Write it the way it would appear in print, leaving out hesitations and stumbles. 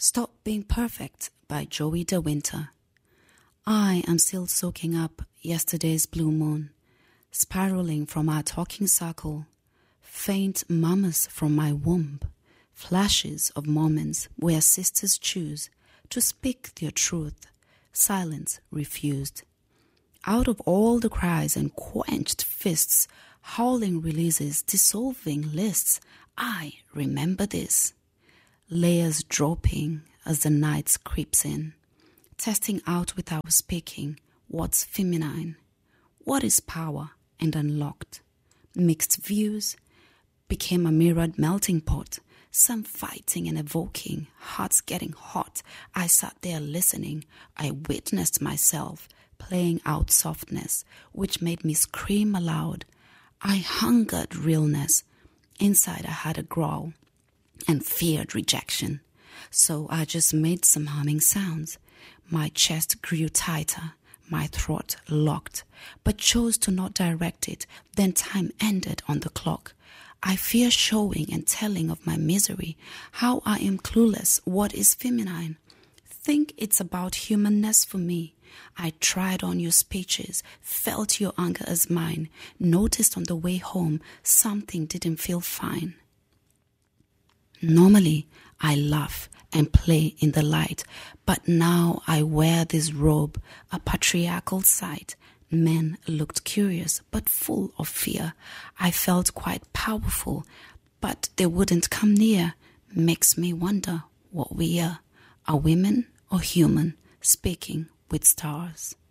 Stop Being Perfect by Joey DeWinter. I am still soaking up yesterday's blue moon, spiraling from our talking circle, faint murmurs from my womb, flashes of moments where sisters choose to speak their truth, silence refused. Out of all the cries and quenched fists, howling releases, dissolving lists, I remember this. Layers dropping as the night creeps in, testing out without speaking what's feminine, what is power and unlocked. Mixed views became a mirrored melting pot, some fighting and evoking, hearts getting hot. I sat there listening. I witnessed myself playing out softness, which made me scream aloud. I hungered realness. Inside I had a growl and feared rejection. So I just made some humming sounds. My chest grew tighter, my throat locked, but chose to not direct it. Then time ended on the clock. I fear showing and telling of my misery, how I am clueless, what is feminine. Think it's about humanness for me. I tried on your speeches, felt your anger as mine, noticed on the way home something didn't feel fine. Normally, I laugh and play in the light, but now I wear this robe, a patriarchal sight. Men looked curious, but full of fear. I felt quite powerful, but they wouldn't come near. Makes me wonder what we are women or human, speaking with stars.